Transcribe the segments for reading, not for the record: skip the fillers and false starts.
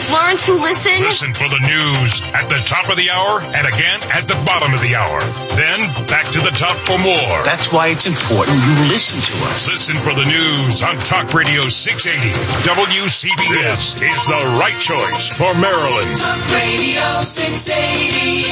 learn to listen? Listen for the news at the top of the hour and again at the bottom of the hour. Then back to the top for more. That's why it's important you listen to us. Listen for the news on Talk Radio 680 WCBS. This is the right choice for Maryland. Talk Radio 680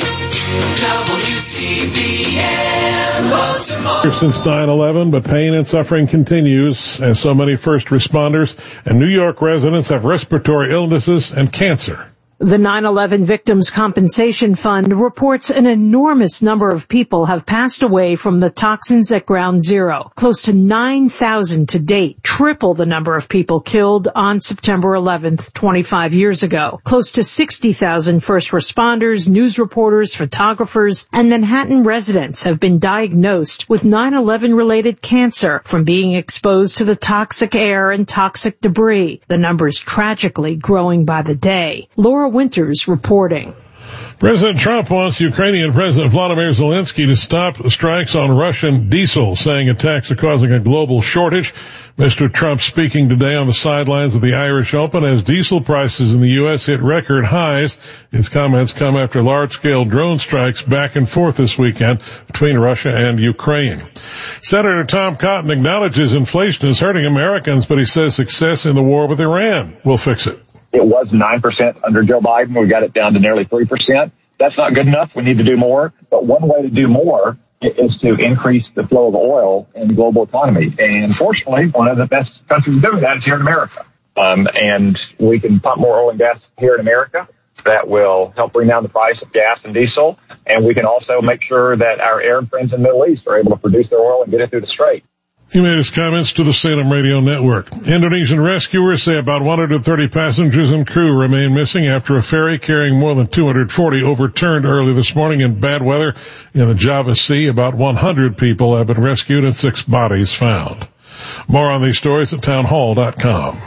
WCBS Baltimore. Since 9/11, but pain and suffering continues as so many first responders and New York residents have respiratory illnesses and cancer. The 9/11 Victims Compensation Fund reports an enormous number of people have passed away from the toxins at Ground Zero, close to 9,000 to date, triple the number of people killed on September 11th, 25 years ago. Close to 60,000 first responders, news reporters, photographers, and Manhattan residents have been diagnosed with 9/11-related cancer from being exposed to the toxic air and toxic debris. The numbers tragically growing by the day. Laura Winters reporting. President Trump wants Ukrainian President Vladimir Zelensky to stop strikes on Russian diesel, saying attacks are causing a global shortage. Mr. Trump speaking today on the sidelines of the Irish Open as diesel prices in the U.S. hit record highs. His comments come after large-scale drone strikes back and forth this weekend between Russia and Ukraine. Senator Tom Cotton acknowledges inflation is hurting Americans, but he says success in the war with Iran will fix it. It was 9% under Joe Biden. We got it down to nearly 3%. That's not good enough. We need to do more. But one way to do more is to increase the flow of oil in the global economy. And fortunately, one of the best countries doing that is here in America. And we can pump more oil and gas here in America. That will help bring down the price of gas and diesel. And we can also make sure that our Arab friends in the Middle East are able to produce their oil and get it through the Strait. He made his comments to the Salem Radio Network. Indonesian rescuers say about 130 passengers and crew remain missing after a ferry carrying more than 240 overturned early this morning in bad weather in the Java Sea. About 100 people have been rescued and 6 bodies found. More on these stories at townhall.com.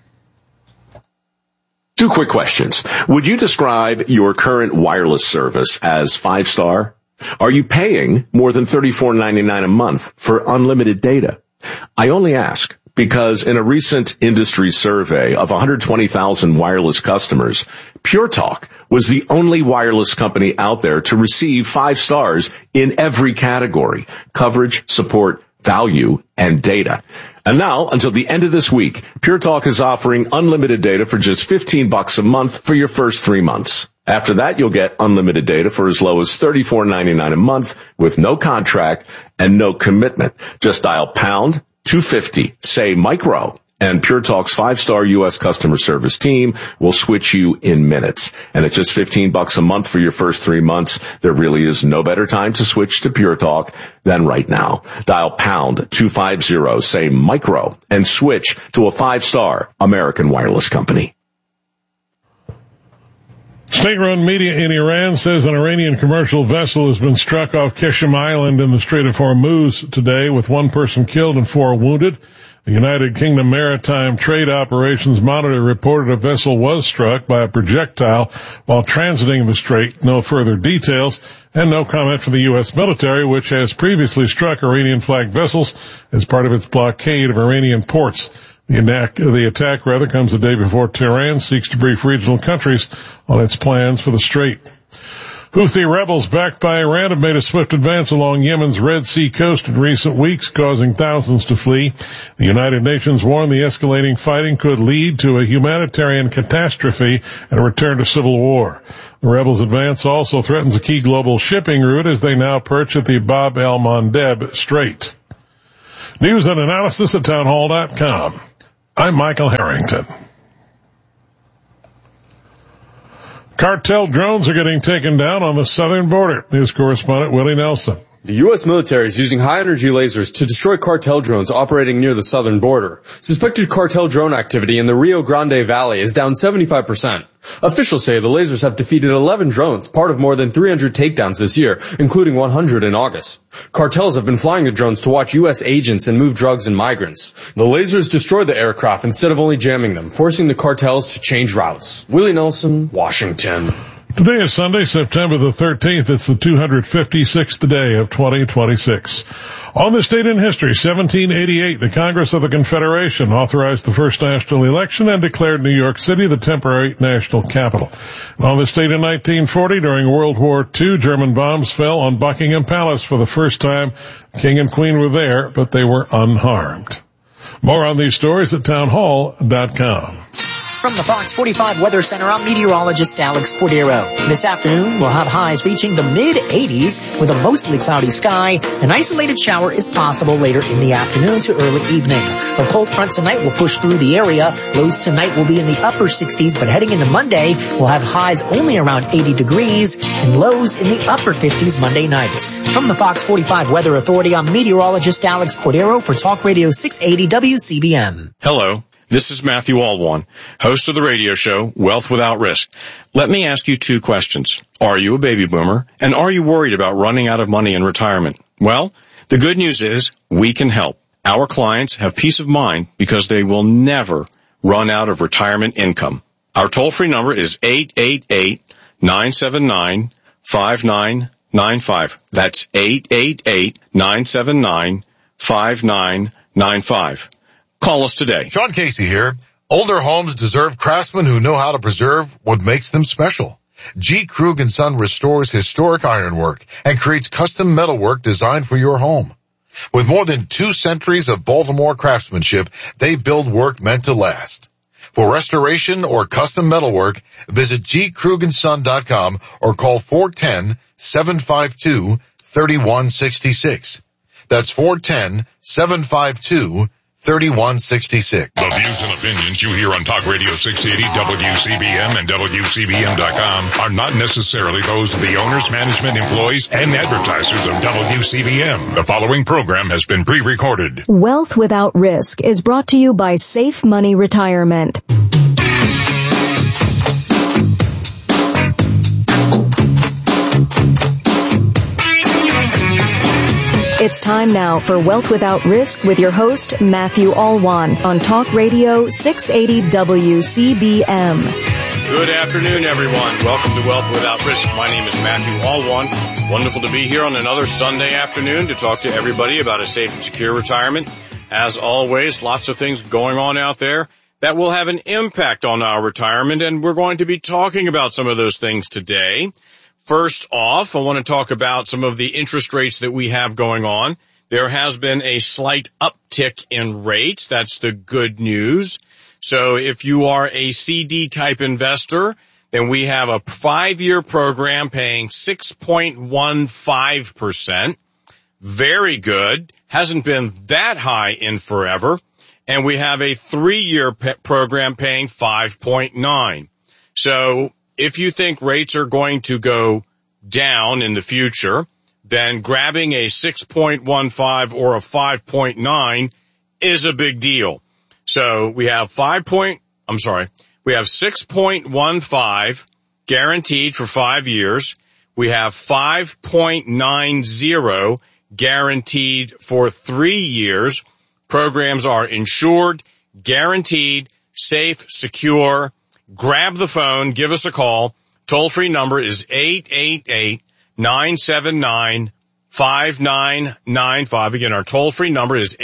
2 quick questions. Would you describe your current wireless service as 5-star? Are you paying more than $34.99 a month for unlimited data? I only ask because in a recent industry survey of 120,000 wireless customers, Pure Talk was the only wireless company out there to receive 5 stars in every category: coverage, support, value, and data. And now, until the end of this week, Pure Talk is offering unlimited data for just $15 a month for your first 3 months. After that, you'll get unlimited data for as low as $34.99 a month with no contract and no commitment. Just dial pound 250, say micro, and Pure Talk's 5-star U.S. customer service team will switch you in minutes. And at just $15 a month for your first 3 months, there really is no better time to switch to Pure Talk than right now. Dial pound 250, say micro, and switch to a 5-star American wireless company. State-run media in Iran says an Iranian commercial vessel has been struck off Qeshm Island in the Strait of Hormuz today, with 1 person killed and 4 wounded. The United Kingdom Maritime Trade Operations Monitor reported a vessel was struck by a projectile while transiting the strait. No further details and no comment from the U.S. military, which has previously struck Iranian-flagged vessels as part of its blockade of Iranian ports. The attack comes a day before Tehran seeks to brief regional countries on its plans for the strait. Houthi rebels backed by Iran have made a swift advance along Yemen's Red Sea coast in recent weeks, causing thousands to flee. The United Nations warned the escalating fighting could lead to a humanitarian catastrophe and a return to civil war. The rebels' advance also threatens a key global shipping route as they now perch at the Bab el-Mandeb Strait. News and analysis at townhall.com. I'm Michael Harrington. Cartel drones are getting taken down on the southern border. News correspondent Willie Nelson. The U.S. military is using high-energy lasers to destroy cartel drones operating near the southern border. Suspected cartel drone activity in the Rio Grande Valley is down 75%. Officials say the lasers have defeated 11 drones, part of more than 300 takedowns this year, including 100 in August. Cartels have been flying the drones to watch U.S. agents and move drugs and migrants. The lasers destroy the aircraft instead of only jamming them, forcing the cartels to change routes. Willie Nelson, Washington. Today is Sunday, September the 13th. It's the 256th day of 2026. On this date in history, 1788, the Congress of the Confederation authorized the first national election and declared New York City the temporary national capital. On this date in 1940, during World War II, German bombs fell on Buckingham Palace for the first time. King and Queen were there, but they were unharmed. More on these stories at townhall.com. From the Fox 45 Weather Center, I'm meteorologist Alex Cordero. This afternoon, we'll have highs reaching the mid-80s with a mostly cloudy sky. An isolated shower is possible later in the afternoon to early evening. A cold front tonight will push through the area. Lows tonight will be in the upper 60s, but heading into Monday, we'll have highs only around 80 degrees and lows in the upper 50s Monday night. From the Fox 45 Weather Authority, I'm meteorologist Alex Cordero for Talk Radio 680 WCBM. Hello. This is Matthew Alwan, host of the radio show Wealth Without Risk. Let me ask you two questions. Are you a baby boomer? And are you worried about running out of money in retirement? Well, the good news is we can help. Our clients have peace of mind because they will never run out of retirement income. Our toll-free number is 888-979-5995. That's 888-979-5995. Call us today. Sean Casey here. Older homes deserve craftsmen who know how to preserve what makes them special. G. Krug & Son restores historic ironwork and creates custom metalwork designed for your home. With more than 2 centuries of Baltimore craftsmanship, they build work meant to last. For restoration or custom metalwork, visit gkrugandson.com or call 410-752-3166. That's 410-752-3166. 3166. The views and opinions you hear on Talk Radio 680, WCBM, and WCBM.com are not necessarily those of the owners, management, employees, and advertisers of WCBM. The following program has been pre-recorded. Wealth Without Risk is brought to you by Safe Money Retirement. It's time now for Wealth Without Risk with your host, Matthew Alwan, on Talk Radio 680 WCBM. Good afternoon, everyone. Welcome to Wealth Without Risk. My name is Matthew Alwan. Wonderful to be here on another Sunday afternoon to talk to everybody about a safe and secure retirement. As always, lots of things going on out there that will have an impact on our retirement, and we're going to be talking about some of those things today. First off, I want to talk about some of the interest rates that we have going on. There has been a slight uptick in rates. That's the good news. So if you are a CD type investor, then we have a 5-year program paying 6.15%. Very good. Hasn't been that high in forever. And we have a 3-year program paying 5.9. So if you think rates are going to go down in the future, then grabbing a 6.15 or a 5.9 is a big deal. So we have 6.15 guaranteed for 5 years. We have 5.90 guaranteed for 3 years. Programs are insured, guaranteed, safe, secure. Grab the phone, give us a call. Toll-free number is 888-979-5995. Again, our toll-free number is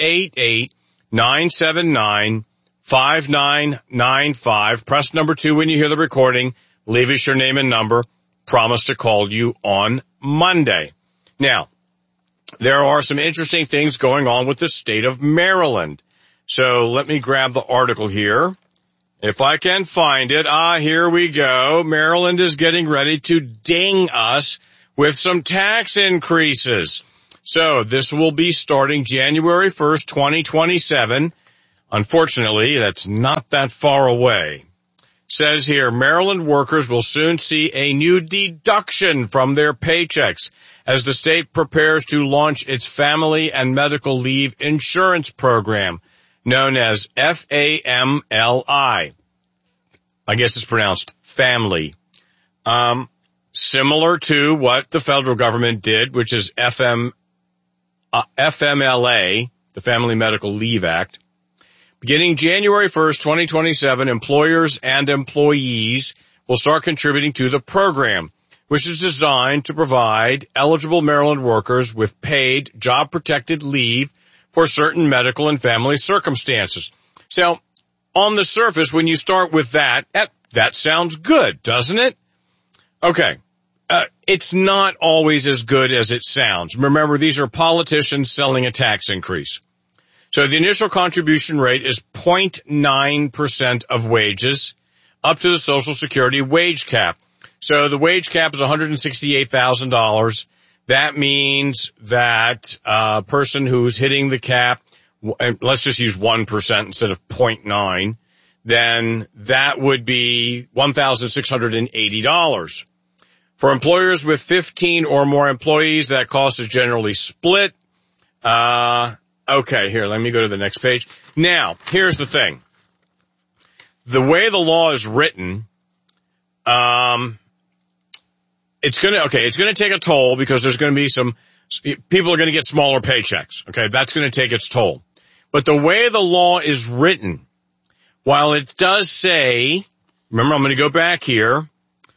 888-979-5995. Press number 2 when you hear the recording. Leave us your name and number. Promise to call you on Monday. Now, there are some interesting things going on with the state of Maryland. So let me grab the article here. If I can find it. Here we go. Maryland is getting ready to ding us with some tax increases. So this will be starting January 1st, 2027. Unfortunately, that's not that far away. Says here, Maryland workers will soon see a new deduction from their paychecks as the state prepares to launch its family and medical leave insurance program, known as FAMLI. I guess it's pronounced family. Similar to what the federal government did, which is FMLA, the Family Medical Leave Act. Beginning January 1st, 2027, employers and employees will start contributing to the program, which is designed to provide eligible Maryland workers with paid job-protected leave for certain medical and family circumstances. So, on the surface, when you start with that sounds good, doesn't it? Okay. It's not always as good as it sounds. Remember, these are politicians selling a tax increase. So the initial contribution rate is 0.9% of wages up to the Social Security wage cap. So the wage cap is $168,000. That means that a person who's hitting the cap, let's just use 1% instead of 0.9, then that would be $1,680. For employers with 15 or more employees, that cost is generally split. Okay, here, let me go to the next page. Now, here's the thing. The way the law is written, it's gonna take a toll because there's gonna be people are gonna get smaller paychecks. Okay, that's gonna take its toll. But the way the law is written, while it does say, remember, I'm gonna go back here,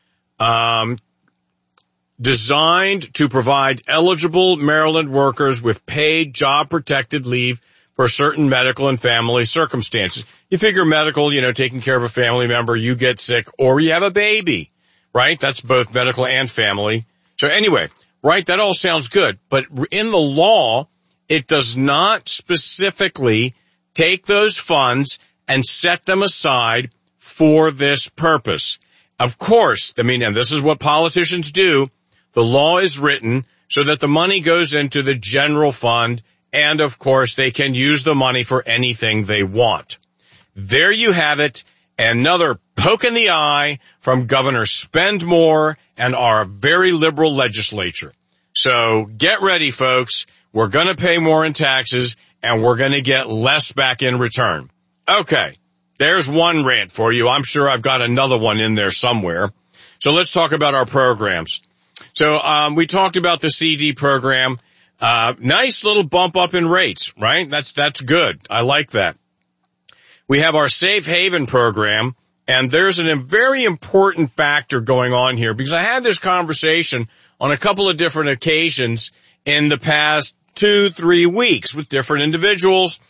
designed to provide eligible Maryland workers with paid job-protected leave for certain medical and family circumstances. You figure medical, taking care of a family member, you get sick, or you have a baby, right? That's both medical and family. So anyway, right, that all sounds good. But in the law, it does not specifically take those funds and set them aside for this purpose. Of course, and this is what politicians do. The law is written so that the money goes into the general fund, and of course they can use the money for anything they want. There you have it, another poke in the eye from Governor Spendmore and our very liberal legislature. So get ready, folks. We're going to pay more in taxes, and we're going to get less back in return. Okay, there's one rant for you. I'm sure I've got another one in there somewhere. So let's talk about our programs. So we talked about the CD program. Nice little bump up in rates, right? That's good. I like that. We have our Safe Haven program, and there's a very important factor going on here because I had this conversation on a couple of different occasions in the past 2-3 weeks with different individuals,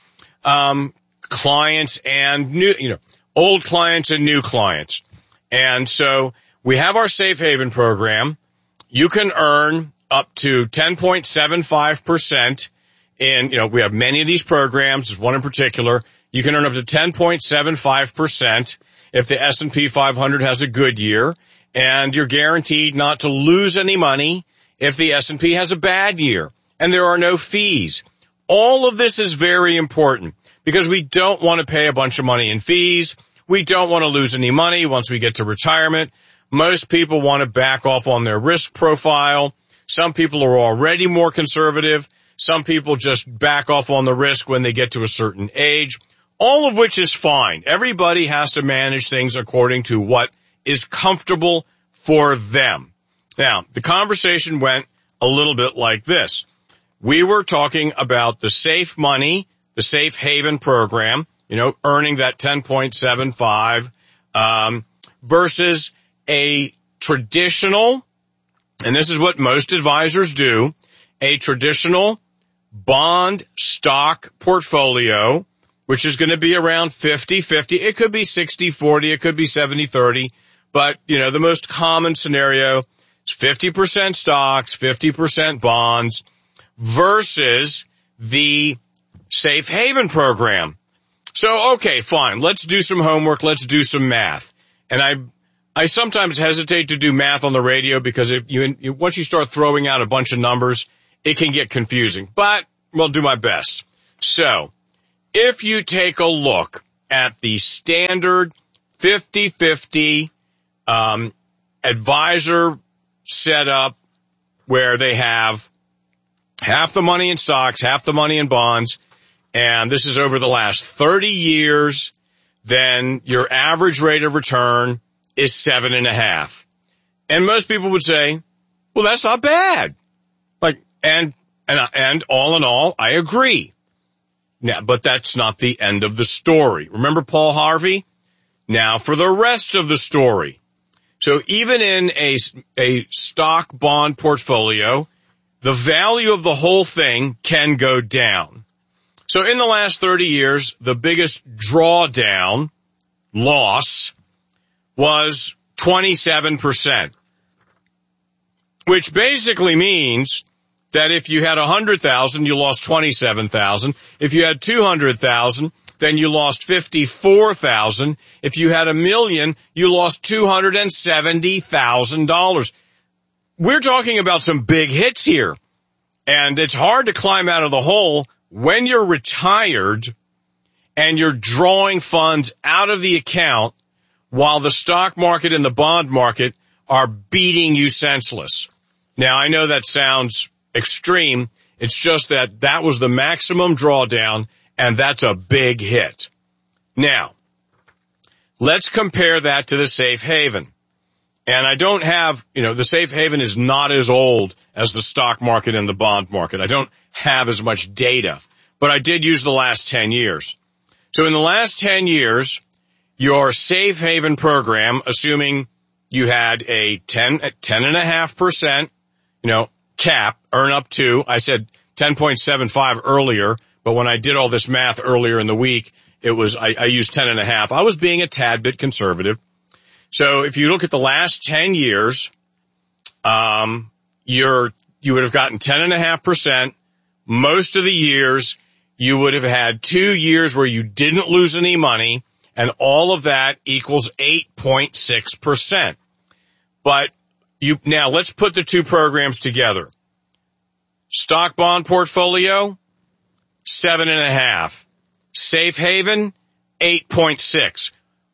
clients and old clients and new clients. And so we have our Safe Haven program. You can earn up to 10.75% we have many of these programs. There's one in particular. You can earn up to 10.75% if the S&P 500 has a good year, and you're guaranteed not to lose any money if the S&P has a bad year, and there are no fees. All of this is very important because we don't want to pay a bunch of money in fees. We don't want to lose any money once we get to retirement. Most people want to back off on their risk profile. Some people are already more conservative. Some people just back off on the risk when they get to a certain age, all of which is fine. Everybody has to manage things according to what is comfortable for them. Now, the conversation went a little bit like this. We were talking about the Safe Money, the Safe Haven program, earning that 10.75, versus a traditional, and this is what most advisors do, a traditional bond stock portfolio, which is going to be around 50-50. It could be 60-40. It could be 70-30. But, the most common scenario is 50% stocks, 50% bonds versus the Safe Haven program. So, okay, fine. Let's do some homework. Let's do some math. And I sometimes hesitate to do math on the radio because once you start throwing out a bunch of numbers, it can get confusing. But we'll do my best. So, if you take a look at the standard 50-50 advisor setup where they have half the money in stocks, half the money in bonds, and this is over the last 30 years, then your average rate of return is 7.5. And most people would say, well, that's not bad. And all in all, I agree. Now, but that's not the end of the story. Remember Paul Harvey? Now for the rest of the story. So even in a stock bond portfolio, the value of the whole thing can go down. So in the last 30 years, the biggest drawdown loss was 27%, which basically means that if you had 100,000, you lost 27,000. If you had 200,000, then you lost 54,000. If you had $1 million, you lost $270,000. We're talking about some big hits here. And it's hard to climb out of the hole when you're retired and you're drawing funds out of the account while the stock market and the bond market are beating you senseless. Now, I know that sounds extreme. It's just that was the maximum drawdown, and that's a big hit. Now, let's compare that to the safe haven. And I don't have, the safe haven is not as old as the stock market and the bond market. I don't have as much data, but I did use the last 10 years. So in the last 10 years, your safe haven program, assuming you had a 10.5%, cap, earn up to, I said 10.75 earlier, but when I did all this math earlier in the week, I used 10.5. I was being a tad bit conservative. So if you look at the last 10 years, you would have gotten 10.5%. Most of the years, you would have had 2 years where you didn't lose any money, and all of that equals 8.6%. But now let's put the two programs together. Stock bond portfolio, 7.5. Safe haven, 8.6.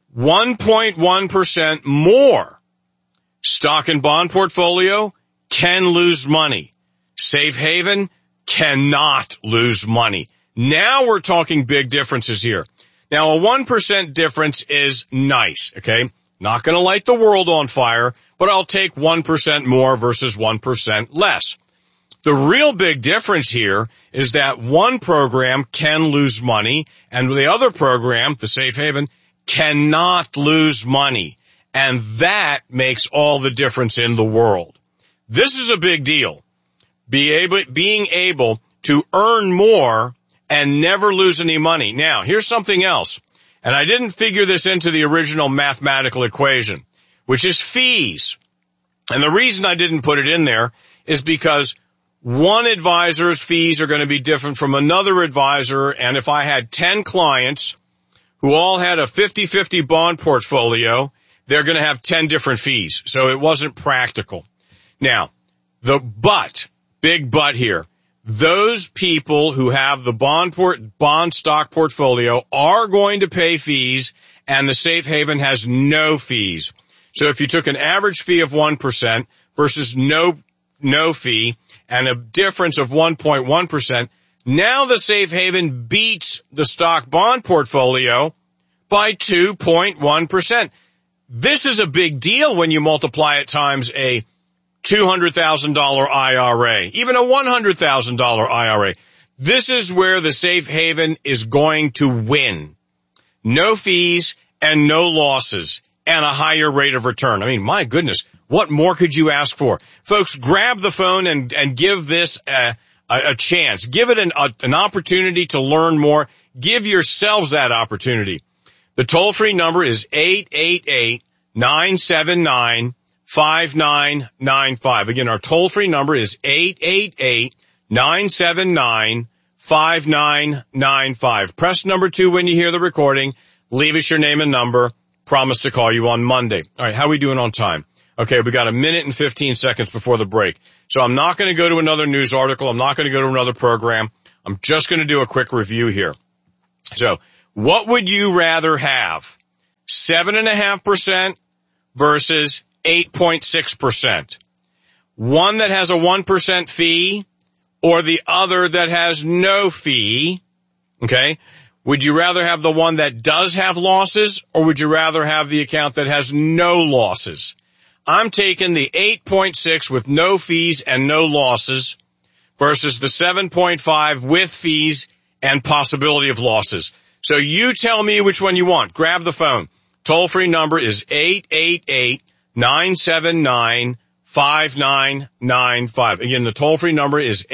1.1% more. Stock and bond portfolio can lose money. Safe haven cannot lose money. Now we're talking big differences here. Now a 1% difference is nice, okay? Not gonna light the world on fire, but I'll take 1% more versus 1% less. The real big difference here is that one program can lose money and the other program, the safe haven, cannot lose money. And that makes all the difference in the world. This is a big deal. Being able to earn more and never lose any money. Now, here's something else. And I didn't figure this into the original mathematical equation, which is fees. And the reason I didn't put it in there is because one advisor's fees are going to be different from another advisor. And if I had 10 clients who all had a 50-50 bond portfolio, they're going to have 10 different fees. So it wasn't practical. Now, big but here, those people who have the bond stock portfolio are going to pay fees, and the safe haven has no fees. So if you took an average fee of 1% versus no fee and a difference of 1.1%, now the safe haven beats the stock bond portfolio by 2.1%. This is a big deal when you multiply it times a $200,000 IRA, even a $100,000 IRA. This is where the safe haven is going to win. No fees and no losses and a higher rate of return. I mean, my goodness, what more could you ask for? Folks, grab the phone and give this a chance. Give it an opportunity to learn more. Give yourselves that opportunity. The toll-free number is 888-979-5995. Again, our toll-free number is 888-979-5995. Press number 2 when you hear the recording. Leave us your name and number. Promise to call you on Monday. All right, how are we doing on time? Okay, we got a minute and 15 seconds before the break. So I'm not going to go to another news article. I'm not going to go to another program. I'm just going to do a quick review here. So what would you rather have? 7.5% versus 8.6%. One that has a 1% fee or the other that has no fee. Okay. Would you rather have the one that does have losses, or would you rather have the account that has no losses? I'm taking the 8.6 with no fees and no losses versus the 7.5 with fees and possibility of losses. So you tell me which one you want. Grab the phone. Toll-free number is 888-979-5995. Again, the toll-free number is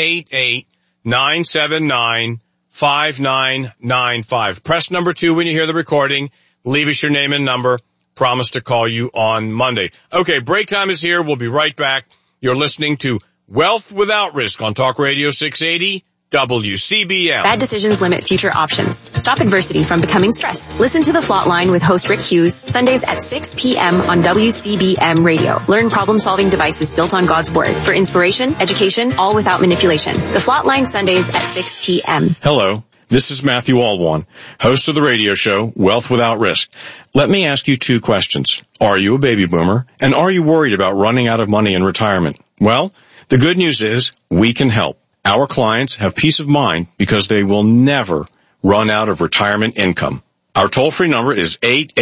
888-979-5995. Press number 2 when you hear the recording. Leave us your name and number. Promise to call you on Monday. Okay, break time is here. We'll be right back. You're listening to Wealth Without Risk on Talk Radio 680 WCBM. Bad decisions limit future options. Stop adversity from becoming stress. Listen to The Flot Line with host Rick Hughes, Sundays at 6 p.m. on WCBM Radio. Learn problem-solving devices built on God's Word for inspiration, education, all without manipulation. The Flot Line, Sundays at 6 p.m. Hello, this is Matthew Alwan, host of the radio show Wealth Without Risk. Let me ask you 2 questions. Are you a baby boomer? And are you worried about running out of money in retirement? Well, the good news is we can help. Our clients have peace of mind because they will never run out of retirement income. Our toll-free number is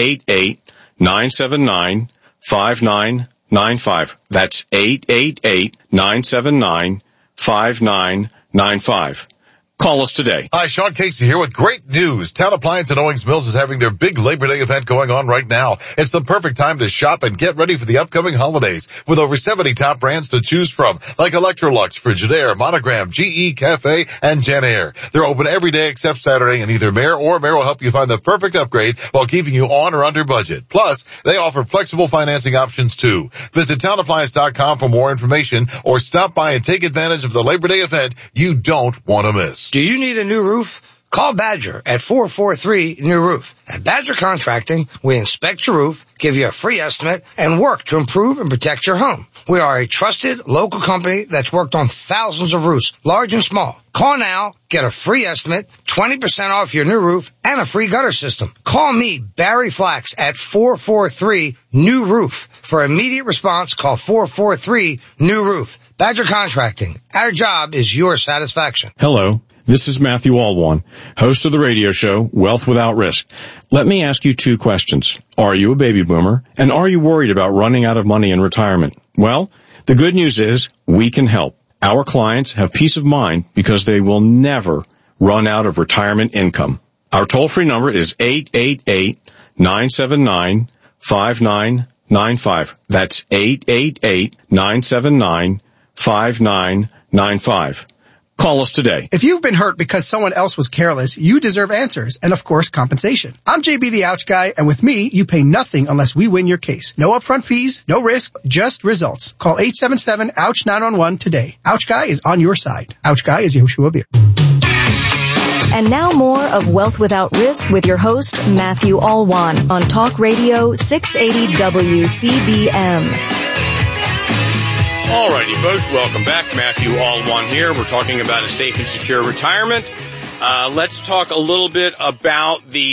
888-979-5995. That's 888-979-5995. Call us today. Hi, Sean Casey here with great news. Town Appliance in Owings Mills is having their big Labor Day event going on right now. It's the perfect time to shop and get ready for the upcoming holidays with over 70 top brands to choose from, like Electrolux, Frigidaire, Monogram, GE, Cafe, and Genair. They're open every day except Saturday, and either Mayor or Mayor will help you find the perfect upgrade while keeping you on or under budget. Plus, they offer flexible financing options too. Visit townappliance.com for more information or stop by and take advantage of the Labor Day event you don't want to miss. Do you need a new roof? Call Badger at 443-NEW-ROOF. At Badger Contracting, we inspect your roof, give you a free estimate, and work to improve and protect your home. We are a trusted local company that's worked on thousands of roofs, large and small. Call now, get a free estimate, 20% off your new roof, and a free gutter system. Call me, Barry Flax, at 443-NEW-ROOF. For immediate response, call 443-NEW-ROOF. Badger Contracting. Our job is your satisfaction. Hello. This is Matthew Alwan, host of the radio show Wealth Without Risk. Let me ask you 2 questions. Are you a baby boomer? And are you worried about running out of money in retirement? Well, the good news is we can help. Our clients have peace of mind because they will never run out of retirement income. Our toll-free number is 888-979-5995. That's 888-979-5995. Call us today. If you've been hurt because someone else was careless, you deserve answers and, of course, compensation. I'm JB the Ouch Guy, and with me, you pay nothing unless we win your case. No upfront fees, no risk, just results. Call 877-OUCH-911 today. Ouch Guy is on your side. Ouch Guy is Yehoshua Beer. And now more of Wealth Without Risk with your host, Matthew Alwan, on Talk Radio 680 WCBM. Alrighty, folks, welcome back. Matthew Alwan here. We're talking about a safe and secure retirement. Let's talk a little bit about the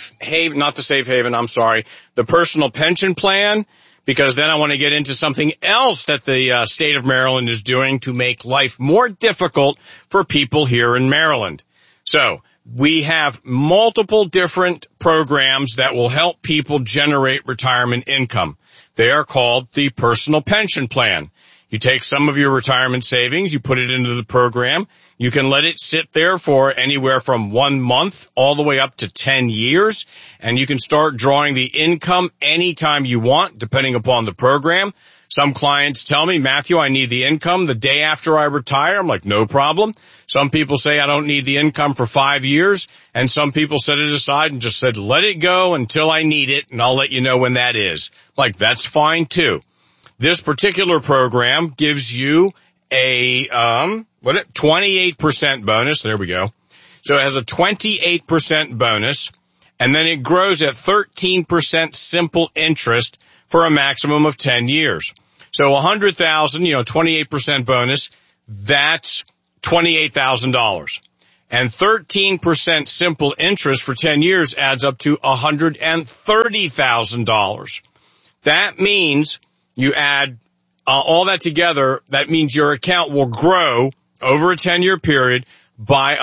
the personal pension plan, because then I want to get into something else that the state of Maryland is doing to make life more difficult for people here in Maryland. So, we have multiple different programs that will help people generate retirement income. They are called the personal pension plan. You take some of your retirement savings, you put it into the program. You can let it sit there for anywhere from 1 month all the way up to 10 years. And you can start drawing the income anytime you want, depending upon the program. Some clients tell me, Matthew, I need the income the day after I retire. I'm like, no problem. Some people say I don't need the income for 5 years. And some people set it aside and just said, let it go until I need it, and I'll let you know when that is. Like, that's fine too. This particular program gives you a 28% bonus. There we go. So it has a 28% bonus, and then it grows at 13% simple interest for a maximum of 10 years. So $100,000, 28% bonus, that's $28,000. And 13% simple interest for 10 years adds up to $130,000. That means you add all that together, that means your account will grow over a 10-year period by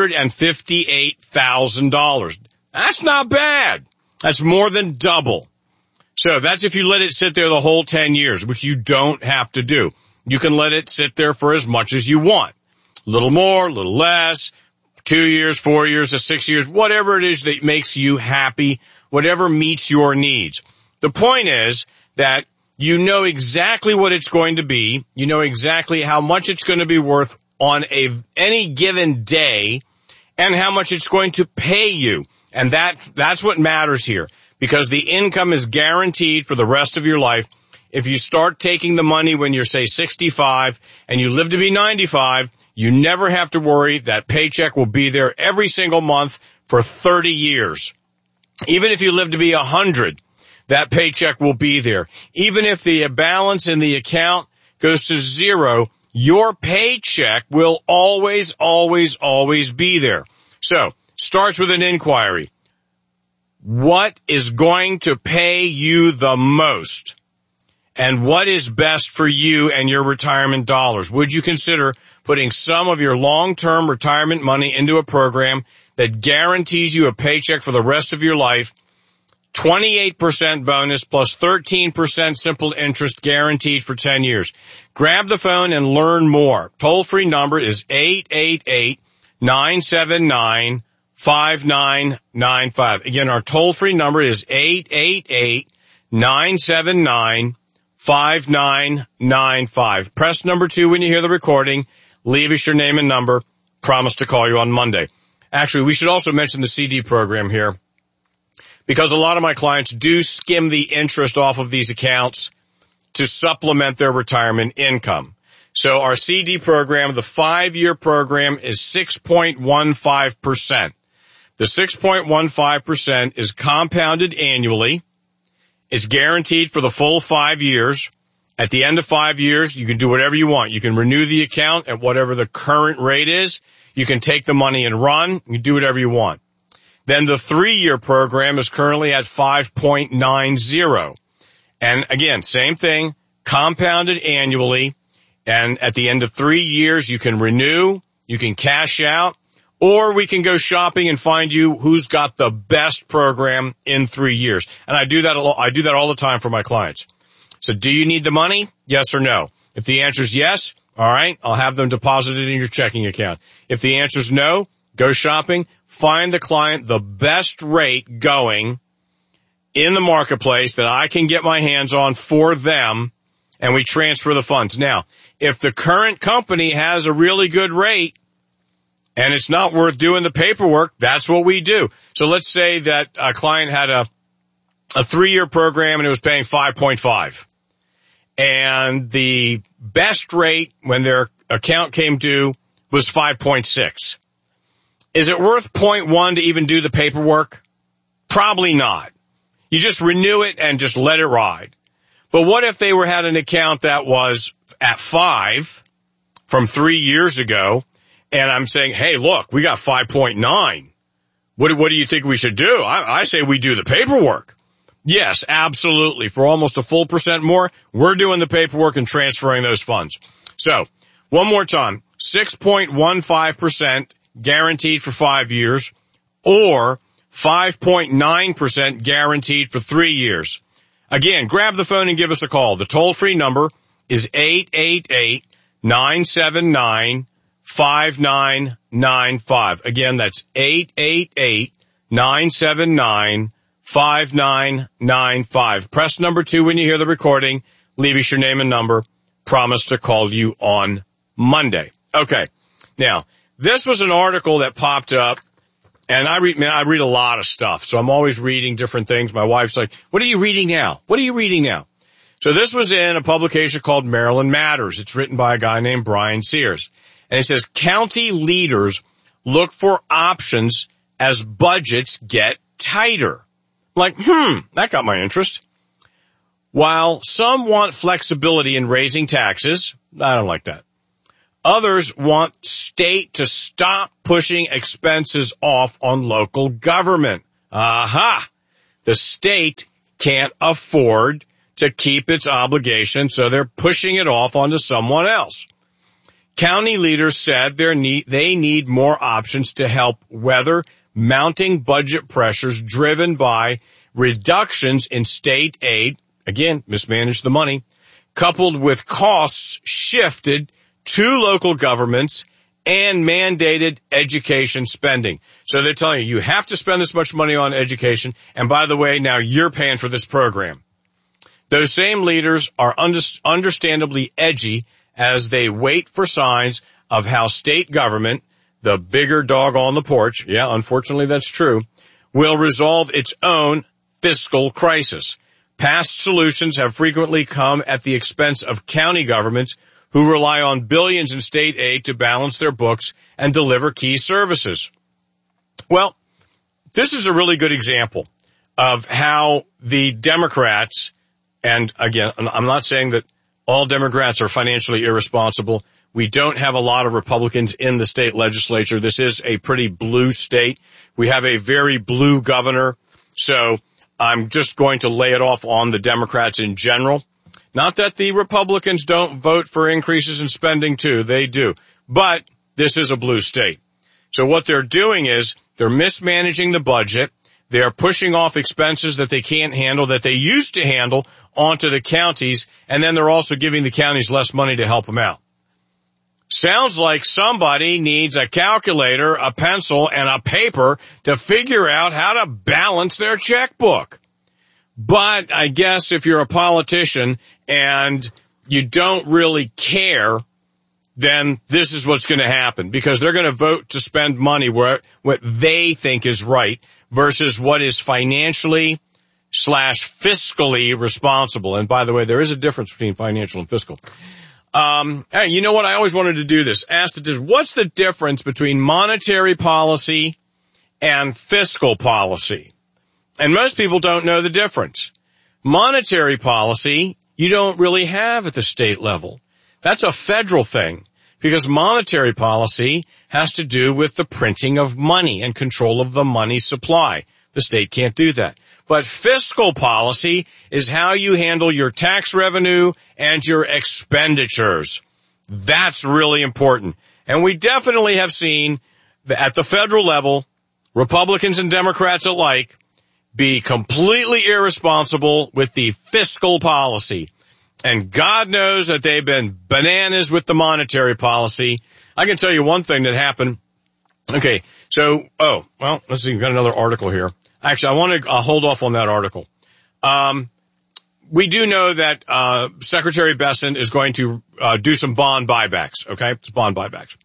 $158,000. That's not bad. That's more than double. So that's if you let it sit there the whole 10 years, which you don't have to do. You can let it sit there for as much as you want. A little more, a little less, 2 years, 4 years, 6 years, whatever it is that makes you happy, whatever meets your needs. The point is that you know exactly what it's going to be. You know exactly how much it's going to be worth on any given day and how much it's going to pay you. And that's what matters here, because the income is guaranteed for the rest of your life. If you start taking the money when you're, say, 65 and you live to be 95, you never have to worry. That paycheck will be there every single month for 30 years. Even if you live to be 100, that paycheck will be there. Even if the balance in the account goes to zero, your paycheck will always, always, always be there. So, starts with an inquiry. What is going to pay you the most? And what is best for you and your retirement dollars? Would you consider putting some of your long-term retirement money into a program that guarantees you a paycheck for the rest of your life? 28% bonus plus 13% simple interest guaranteed for 10 years. Grab the phone and learn more. Toll-free number is 888-979-5995. Again, our toll-free number is 888-979-5995. Press number 2 when you hear the recording. Leave us your name and number. Promise to call you on Monday. Actually, we should also mention the CD program here, because a lot of my clients do skim the interest off of these accounts to supplement their retirement income. So our CD program, the 5-year program, is 6.15%. The 6.15% is compounded annually. It's guaranteed for the full 5 years. At the end of 5 years, you can do whatever you want. You can renew the account at whatever the current rate is. You can take the money and run. You do whatever you want. Then the 3-year program is currently at 5.90. And again, same thing, compounded annually. And at the end of 3 years, you can renew, you can cash out, or we can go shopping and find you who's got the best program in 3 years. And I do that all the time for my clients. So do you need the money? Yes or no? If the answer is yes, all right, I'll have them deposited in your checking account. If the answer is no, go shopping, find the client the best rate going in the marketplace that I can get my hands on for them, and we transfer the funds. Now, if the current company has a really good rate and it's not worth doing the paperwork, that's what we do. So let's say that a client had a 3-year program and it was paying 5.5. And the best rate when their account came due was 5.6. Is it worth 0.1 to even do the paperwork? Probably not. You just renew it and just let it ride. But what if they had an account that was at 5 from 3 years ago, and I'm saying, hey, look, we got 5.9. What do you think we should do? I say we do the paperwork. Yes, absolutely. For almost a full % more, we're doing the paperwork and transferring those funds. So, one more time, 6.15% guaranteed for 5 years, or 5.9% guaranteed for 3 years. Again, grab the phone and give us a call. The toll-free number is 888-979-5995. Again, that's 888-979-5995. Press number 2 when you hear the recording. Leave us your name and number. Promise to call you on Monday. Okay. Now, this was an article that popped up, and I read a lot of stuff, so I'm always reading different things. My wife's like, what are you reading now? What are you reading now? So this was in a publication called Maryland Matters. It's written by a guy named Brian Sears. And it says, county leaders look for options as budgets get tighter. Like, that got my interest. While some want flexibility in raising taxes, I don't like that. Others want state to stop pushing expenses off on local government. Aha! The state can't afford to keep its obligation, so they're pushing it off onto someone else. County leaders said they need more options to help weather mounting budget pressures driven by reductions in state aid, again, mismanaged the money, coupled with costs shifted to local governments and mandated education spending. So they're telling you have to spend this much money on education, and by the way, now you're paying for this program. Those same leaders are understandably edgy as they wait for signs of how state government, the bigger dog on the porch, yeah, unfortunately that's true, will resolve its own fiscal crisis. Past solutions have frequently come at the expense of county governments who rely on billions in state aid to balance their books and deliver key services. Well, this is a really good example of how the Democrats, and again, I'm not saying that all Democrats are financially irresponsible. We don't have a lot of Republicans in the state legislature. This is a pretty blue state. We have a very blue governor. So I'm just going to lay it off on the Democrats in general. Not that the Republicans don't vote for increases in spending too. They do. But this is a blue state. So what they're doing is they're mismanaging the budget. They're pushing off expenses that they can't handle, that they used to handle, onto the counties, and then they're also giving the counties less money to help them out. Sounds like somebody needs a calculator, a pencil, and a paper to figure out how to balance their checkbook. But I guess if you're a politician and you don't really care, then this is what's going to happen, because they're going to vote to spend money where what they think is right versus what is financially / fiscally responsible. And by the way, there is a difference between financial and fiscal. Hey, you know what? I always wanted to do this. Ask this: what's the difference between monetary policy and fiscal policy? And most people don't know the difference. Monetary policy, you don't really have at the state level. That's a federal thing, because monetary policy has to do with the printing of money and control of the money supply. The state can't do that. But fiscal policy is how you handle your tax revenue and your expenditures. That's really important. And we definitely have seen that at the federal level, Republicans and Democrats alike be completely irresponsible with the fiscal policy. And God knows that they've been bananas with the monetary policy. I can tell you one thing that happened. Okay, so, let's see, we've got another article here. Actually, I want to hold off on that article. We do know that Secretary Bessent is going to do some bond buybacks, okay? It's bond buybacks.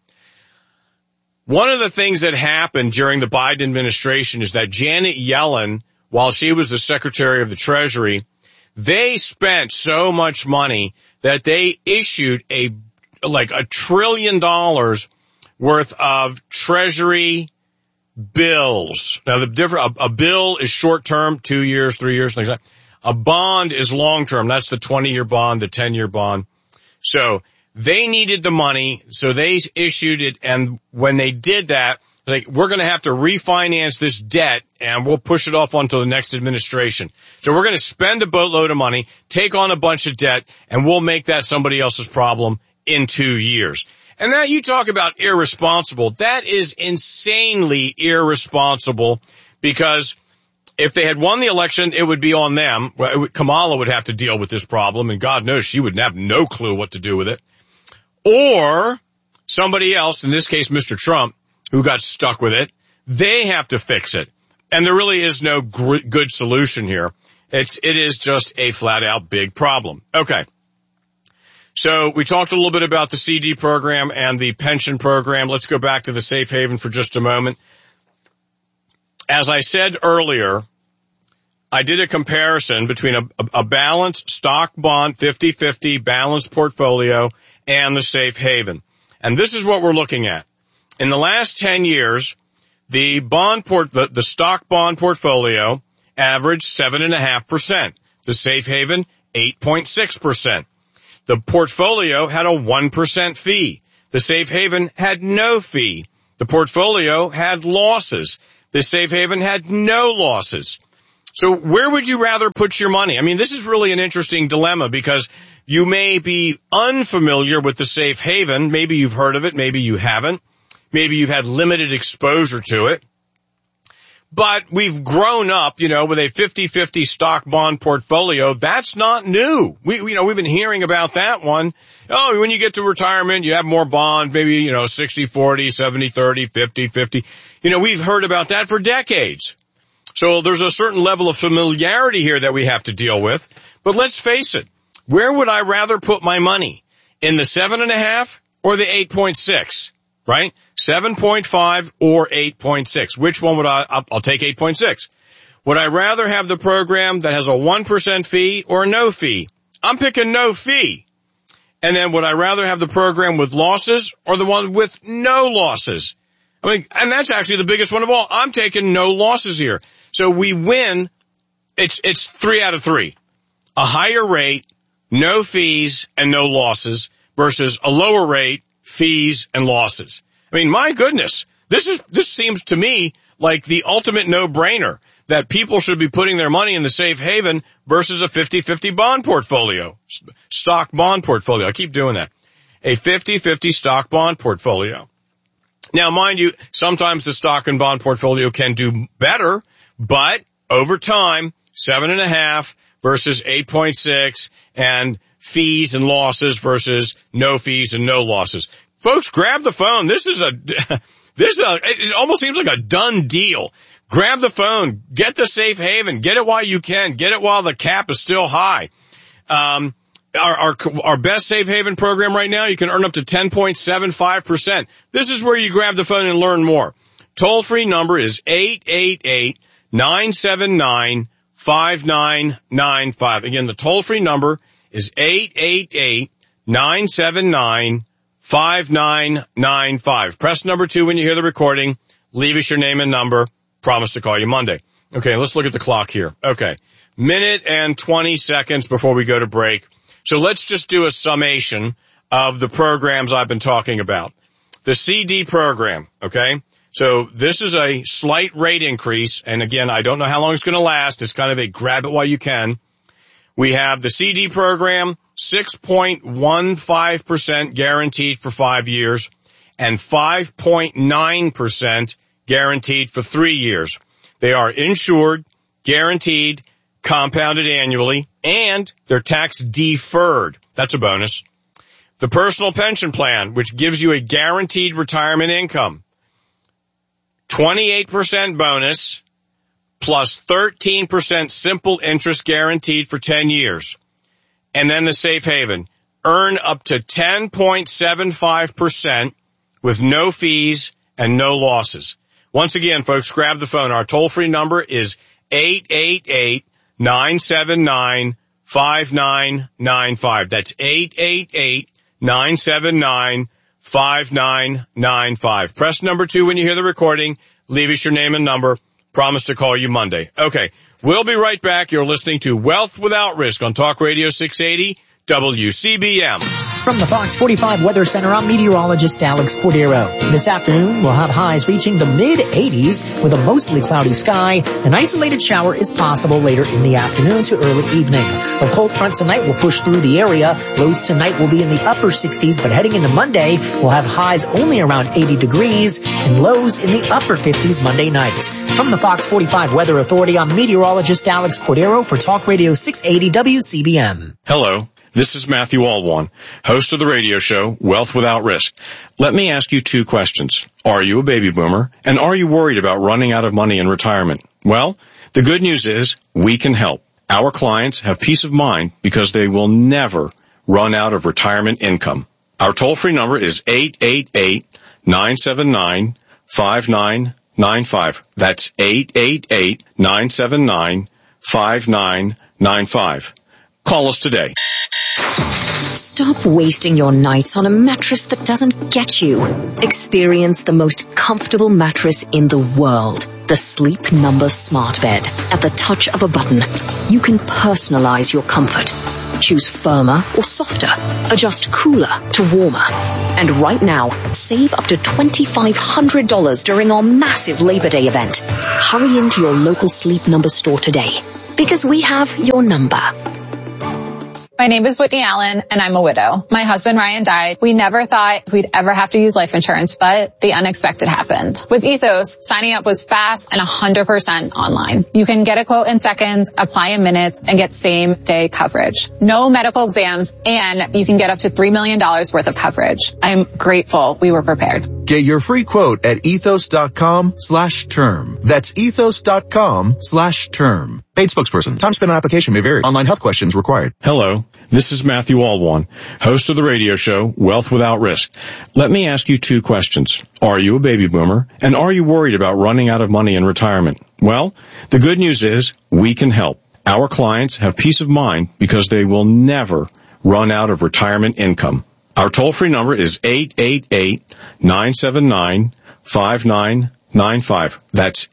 One of the things that happened during the Biden administration is that Janet Yellen, while she was the Secretary of the Treasury, they spent so much money that they issued like $1 trillion worth of Treasury bills. Now, a bill is short term, 2 years, 3 years, things like that. A bond is long term. That's the 20-year bond, the 10-year bond. So they needed the money, so they issued it. And when they did that, like, we're going to have to refinance this debt, and we'll push it off onto the next administration. So we're going to spend a boatload of money, take on a bunch of debt, and we'll make that somebody else's problem in 2 years. And now you talk about irresponsible. That is insanely irresponsible, because if they had won the election, it would be on them. Kamala would have to deal with this problem, and God knows she would have no clue what to do with it. Or somebody else, in this case Mr. Trump, who got stuck with it, they have to fix it. And there really is no good solution here. It is just a flat-out big problem. Okay. So we talked a little bit about the CD program and the pension program. Let's go back to the safe haven for just a moment. As I said earlier, I did a comparison between a balanced stock bond 50-50 balanced portfolio and the safe haven. And this is what we're looking at. In the last 10 years, the stock bond portfolio averaged 7.5%. The safe haven, 8.6%. The portfolio had a 1% fee. The safe haven had no fee. The portfolio had losses. The safe haven had no losses. So where would you rather put your money? I mean, this is really an interesting dilemma, because you may be unfamiliar with the safe haven. Maybe you've heard of it. Maybe you haven't. Maybe you've had limited exposure to it. But we've grown up, with a 50-50 stock bond portfolio. That's not new. We've been hearing about that one. Oh, when you get to retirement, you have more bond, maybe, 60-40, 70-30, 50-50. We've heard about that for decades. So there's a certain level of familiarity here that we have to deal with. But let's face it, where would I rather put my money? In the 7.5 or the 8.6, right? 7.5 or 8.6. Which one would I'll take 8.6. Would I rather have the program that has a 1% fee or no fee? I'm picking no fee. And then would I rather have the program with losses or the one with no losses? I mean, and that's actually the biggest one of all. I'm taking no losses here. So we win. It's 3 out of 3. A higher rate, no fees and no losses versus a lower rate, fees and losses. I mean, my goodness, this seems to me like the ultimate no-brainer that people should be putting their money in the safe haven versus a 50-50 bond portfolio, stock bond portfolio. I keep doing that. A 50-50 stock bond portfolio. Now, mind you, sometimes the stock and bond portfolio can do better, but over time, 7.5 versus 8.6 and fees and losses versus no fees and no losses. Folks, grab the phone. It almost seems like a done deal. Grab the phone, get the safe haven, get it while you can, get it while the cap is still high. Our best safe haven program right now, you can earn up to 10.75%. This is where you grab the phone and learn more. Toll-free number is 888-979-5995. Again, the toll-free number is 888-979-5995. Press number 2 when you hear the recording. Leave us your name and number. Promise to call you Monday. Okay, let's look at the clock here. Okay, minute and 20 seconds before we go to break. So let's just do a summation of the programs I've been talking about. The CD program, okay? So this is a slight rate increase, and again, I don't know how long it's going to last. It's kind of a grab it while you can. We have the CD program, 6.15% guaranteed for 5 years, and 5.9% guaranteed for 3 years. They are insured, guaranteed, compounded annually, and they're tax deferred. That's a bonus. The personal pension plan, which gives you a guaranteed retirement income. 28% bonus plus 13% simple interest guaranteed for 10 years. And then the safe haven. Earn up to 10.75% with no fees and no losses. Once again, folks, grab the phone. Our toll-free number is 888-979-5995. That's 888-979-5995. Press number 2 when you hear the recording. Leave us your name and number. Promise to call you Monday. Okay, we'll be right back. You're listening to Wealth Without Risk on Talk Radio 680 WCBM. From the Fox 45 Weather Center, I'm meteorologist Alex Cordero. This afternoon, we'll have highs reaching the mid-80s with a mostly cloudy sky. An isolated shower is possible later in the afternoon to early evening. A cold front tonight will push through the area. Lows tonight will be in the upper 60s, but heading into Monday, we'll have highs only around 80 degrees and lows in the upper 50s Monday night. From the Fox 45 Weather Authority, I'm meteorologist Alex Cordero for Talk Radio 680 WCBM. Hello. This is Matthew Alwan, host of the radio show, Wealth Without Risk. Let me ask you 2 questions. Are you a baby boomer? And are you worried about running out of money in retirement? Well, the good news is we can help. Our clients have peace of mind because they will never run out of retirement income. Our toll-free number is 888-979-5995. That's 888-979-5995. Call us today. Stop wasting your nights on a mattress that doesn't get you. Experience the most comfortable mattress in the world. The Sleep Number Smart Bed. At the touch of a button, you can personalize your comfort. Choose firmer or softer. Adjust cooler to warmer. And right now, save up to $2,500 during our massive Labor Day event. Hurry into your local Sleep Number store today, because we have your number. My name is Whitney Allen, and I'm a widow. My husband, Ryan, died. We never thought we'd ever have to use life insurance, but the unexpected happened. With Ethos, signing up was fast and 100% online. You can get a quote in seconds, apply in minutes, and get same-day coverage. No medical exams, and you can get up to $3 million worth of coverage. I'm grateful we were prepared. Get your free quote at ethos.com/term. That's ethos.com/term. Paid spokesperson. Time spent on application may vary. Online health questions required. Hello, this is Matthew Alwan, host of the radio show Wealth Without Risk. Let me ask you 2 questions. Are you a baby boomer? And are you worried about running out of money in retirement? Well, the good news is we can help. Our clients have peace of mind because they will never run out of retirement income. Our toll-free number is 888-979-5995. That's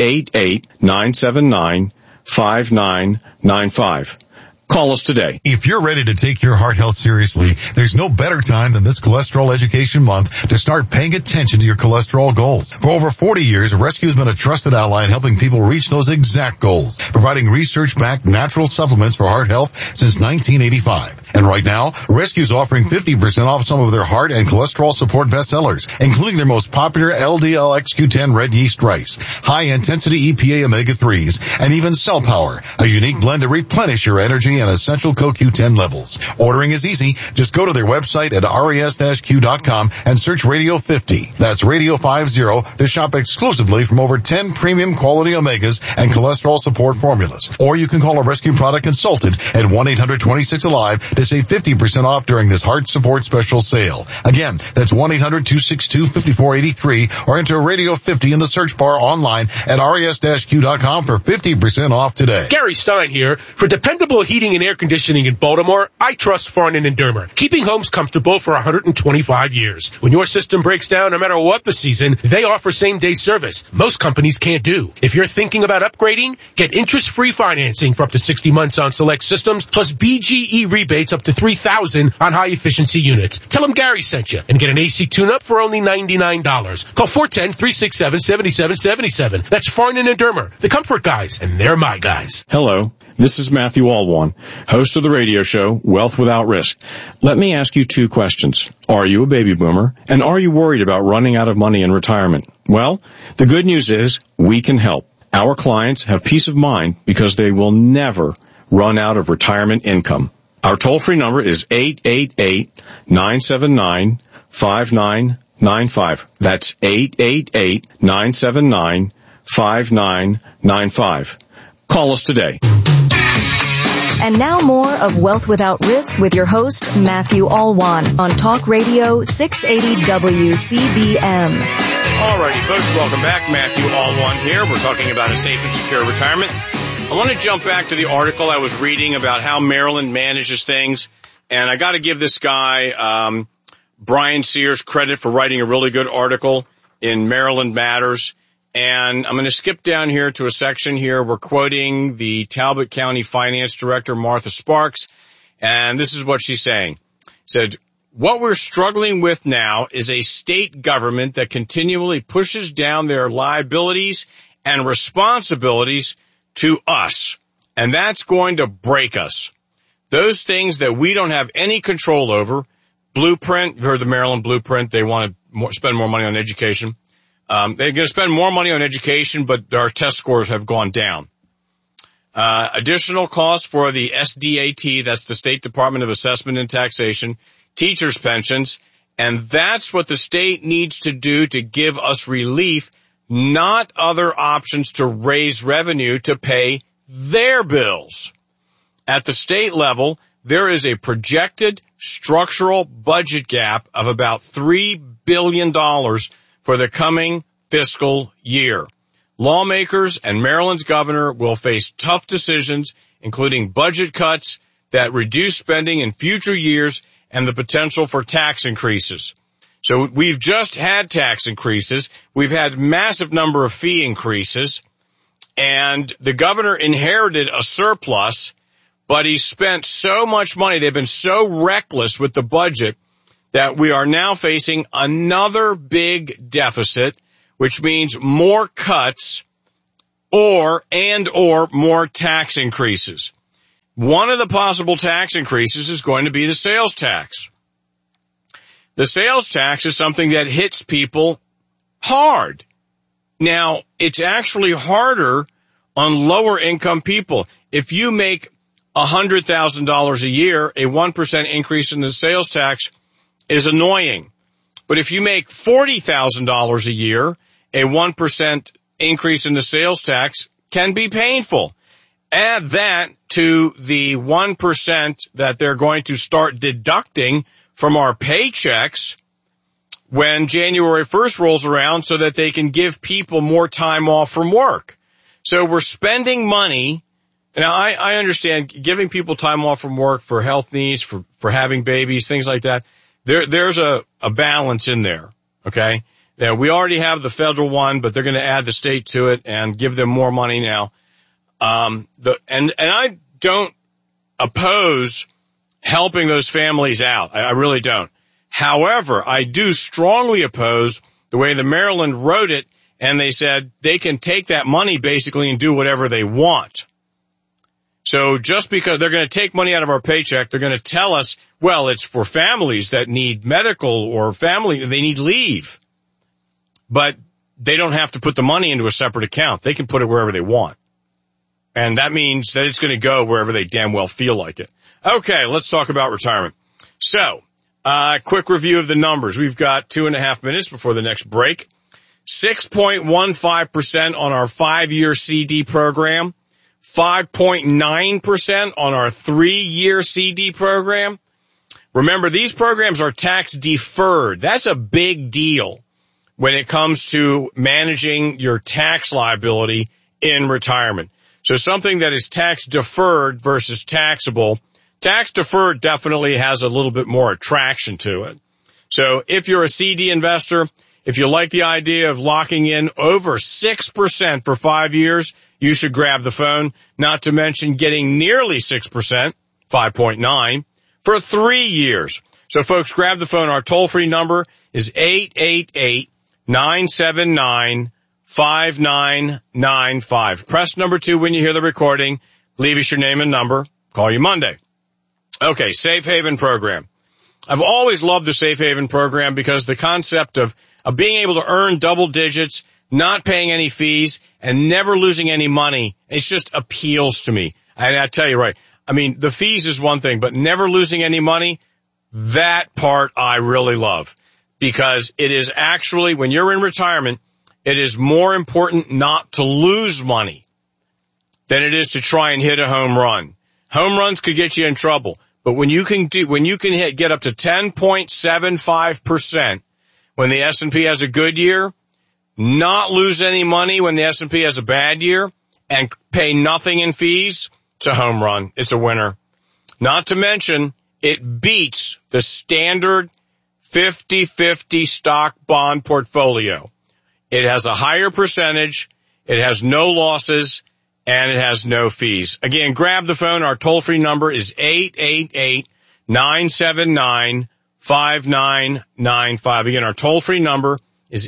888-979-5995. Call us today. If you're ready to take your heart health seriously, there's no better time than this Cholesterol Education Month to start paying attention to your cholesterol goals. For over 40 years, Rescue has been a trusted ally in helping people reach those exact goals, providing research-backed natural supplements for heart health since 1985. And right now, Rescue is offering 50% off some of their heart and cholesterol support bestsellers, including their most popular LDL-XQ10 red yeast rice, high-intensity EPA omega-3s, and even Cell Power, a unique blend to replenish your energy and essential CoQ10 levels. Ordering is easy. Just go to their website at res-q.com and search Radio 50. That's Radio 50 to shop exclusively from over 10 premium quality omegas and cholesterol support formulas. Or you can call a Rescue product consultant at 1-800-26-ALIVE to save 50% off during this heart support special sale. Again, that's 1-800-262-5483 or enter Radio 50 in the search bar online at res-q.com for 50% off today. Gary Stein here. For dependable heating and air conditioning in Baltimore, I trust Farnan and Dermer, keeping homes comfortable for 125 years. When your system breaks down, no matter what the season, they offer same-day service. Most companies can't do. If you're thinking about upgrading, get interest-free financing for up to 60 months on select systems, plus BGE rebates up to $3,000 on high-efficiency units. Tell them Gary sent you and get an AC tune-up for only $99. Call 410-367-7777. That's Farnan and Dermer, the comfort guys, and they're my guys. Hello. This is Matthew Alwan, host of the radio show Wealth Without Risk. Let me ask you 2 questions. Are you a baby boomer? And are you worried about running out of money in retirement? Well, the good news is we can help. Our clients have peace of mind because they will never run out of retirement income. Our toll-free number is 888-979-5995. That's 888-979-5995. Call us today. And now more of Wealth Without Risk with your host, Matthew Alwan, on Talk Radio 680 WCBM. Alrighty, folks, welcome back. Matthew Alwan here. We're talking about a safe and secure retirement. I want to jump back to the article I was reading about how Maryland manages things. And I got to give this guy, Brian Sears, credit for writing a really good article in Maryland Matters. And I'm going to skip down here to a section here. We're quoting the Talbot County Finance Director, Martha Sparks. And this is what she's saying. Said, what we're struggling with now is a state government that continually pushes down their liabilities and responsibilities to us. And that's going to break us. Those things that we don't have any control over. Blueprint, you've heard the Maryland Blueprint. They want to spend more money on education. They're going to spend more money on education, but our test scores have gone down. Additional costs for the SDAT, that's the State Department of Assessment and Taxation, teachers' pensions, and that's what the state needs to do to give us relief, not other options to raise revenue to pay their bills. At the state level, there is a projected structural budget gap of about $3 billion for the coming fiscal year. Lawmakers and Maryland's governor will face tough decisions, including budget cuts that reduce spending in future years and the potential for tax increases. So we've just had tax increases. We've had massive number of fee increases, and the governor inherited a surplus, but he spent so much money. They've been so reckless with the budget that we are now facing another big deficit, which means more cuts or more tax increases. One of the possible tax increases is going to be the sales tax. The sales tax is something that hits people hard. Now, it's actually harder on lower income people. If you make $100,000 a year, a 1% increase in the sales tax is annoying. But if you make $40,000 a year, a 1% increase in the sales tax can be painful. Add that to the 1% that they're going to start deducting from our paychecks when January 1st rolls around so that they can give people more time off from work. So we're spending money. Now, I understand giving people time off from work for health needs, for having babies, things like that. There's a balance in there, okay? Now, we already have the federal one, but they're going to add the state to it and give them more money now. And I don't oppose helping those families out. I really don't. However, I do strongly oppose the way the Maryland wrote it, and they said they can take that money basically and do whatever they want. So just because they're going to take money out of our paycheck, they're going to tell us, well, it's for families that need medical or they need leave. But they don't have to put the money into a separate account. They can put it wherever they want. And that means that it's going to go wherever they damn well feel like it. Okay, let's talk about retirement. So, quick review of the numbers. We've got 2.5 minutes before the next break. 6.15% on our 5-year CD program. 5.9% on our 3-year CD program. Remember, these programs are tax deferred. That's a big deal when it comes to managing your tax liability in retirement. So something that is tax deferred versus taxable. Tax deferred definitely has a little bit more attraction to it. So if you're a CD investor, if you like the idea of locking in over 6% for 5 years, you should grab the phone, not to mention getting nearly 6%, 5.9, for 3 years. So folks, grab the phone. Our toll-free number is 888-979-5995. Press number 2 when you hear the recording. Leave us your name and number. Call you Monday. Okay, Safe Haven program. I've always loved the Safe Haven program because the concept of being able to earn double digits, not paying any fees, and never losing any money, it just appeals to me. And I tell you right, I mean, the fees is one thing, but never losing any money, that part I really love. Because it is actually, when you're in retirement, it is more important not to lose money than it is to try and hit a home run. Home runs could get you in trouble. But when you can get up to 10.75% when the S&P has a good year, not lose any money when the S&P has a bad year, and pay nothing in fees, it's a home run. It's a winner. Not to mention, it beats the standard 50-50 stock bond portfolio. It has a higher percentage, it has no losses, and it has no fees. Again, grab the phone. Our toll-free number is 888-979-5995. Again, our toll-free number is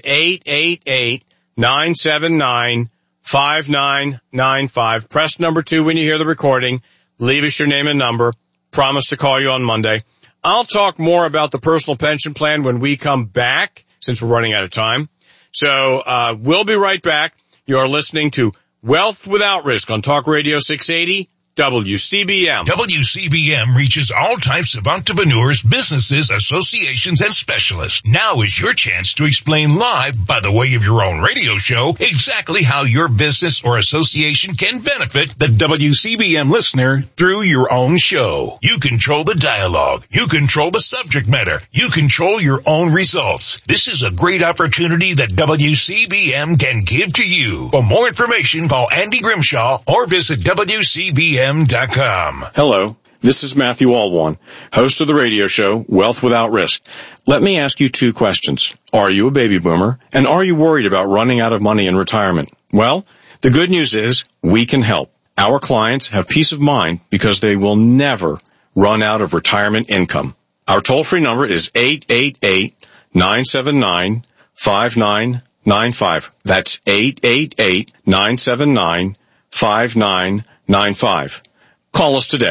888-979-5995. Press number 2 when you hear the recording. Leave us your name and number. Promise to call you on Monday. I'll talk more about the personal pension plan when we come back, since we're running out of time. So we'll be right back. You're listening to Wealth Without Risk on Talk Radio 680 WCBM. WCBM reaches all types of entrepreneurs, businesses, associations, and specialists. Now is your chance to explain live, by the way of your own radio show, exactly how your business or association can benefit the WCBM listener through your own show. You control the dialogue. You control the subject matter. You control your own results. This is a great opportunity that WCBM can give to you. For more information, call Andy Grimshaw or visit WCBM.com. Hello, this is Matthew Alwan, host of the radio show Wealth Without Risk. Let me ask you 2 questions. Are you a baby boomer? And are you worried about running out of money in retirement? Well, the good news is we can help. Our clients have peace of mind because they will never run out of retirement income. Our toll-free number is 888-979-5995. That's 888-979-5995. Call us today.